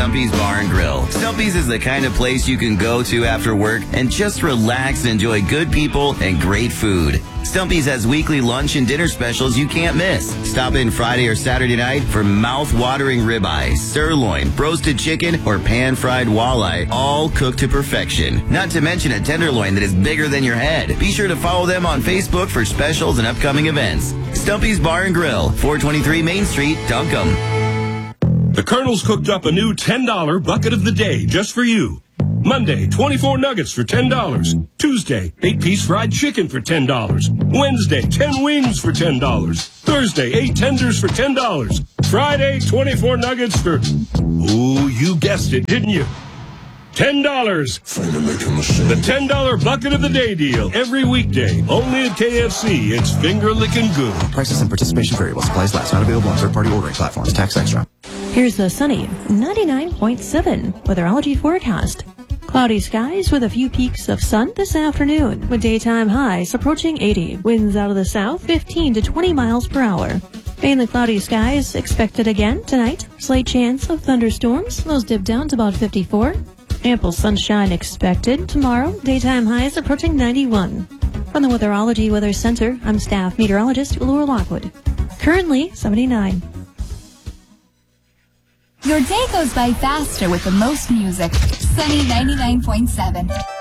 Stumpy's Bar and Grill. Stumpy's is the kind of place you can go to after work and just relax and enjoy good people and great food. Stumpy's has weekly lunch and dinner specials you can't miss. Stop in Friday or Saturday night for mouth-watering ribeye, sirloin, roasted chicken, or pan-fried walleye, all cooked to perfection. Not to mention a tenderloin that is bigger than your head. Be sure to follow them on Facebook for specials and upcoming events. Stumpy's Bar and Grill, 423 Main Street, Duncombe. The Colonel's cooked up a new $10 bucket of the day just for you. Monday, 24 nuggets for $10. Tuesday, 8-piece fried chicken for $10. Wednesday, 10 wings for $10. Thursday, 8 tenders for $10. Friday, 24 nuggets for... Ooh, you guessed it, didn't you? $10. The $10 bucket of the day deal. Every weekday. Only at KFC. It's finger licking good. Prices and participation variable. Supplies last. Not available on third-party ordering platforms. Tax extra. Here's the sunny 99.7 weatherology forecast. Cloudy skies with a few peaks of sun this afternoon, with daytime highs approaching 80. Winds out of the south 15 to 20 miles per hour. Mainly cloudy skies expected again tonight. Slight chance of thunderstorms. Those dip down to about 54. Ample sunshine expected tomorrow. Daytime highs approaching 91. From the Weatherology Weather Center, I'm staff meteorologist Laura Lockwood. Currently 79. Your day goes by faster with the most music. Sunny 99.7.